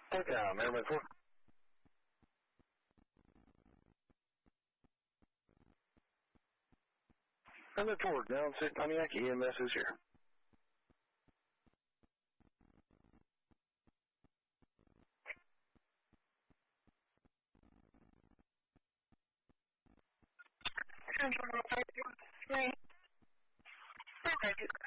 TACOM, Airman 4. Airman 4, down 6 Pontiac, EMS is here. Control 503.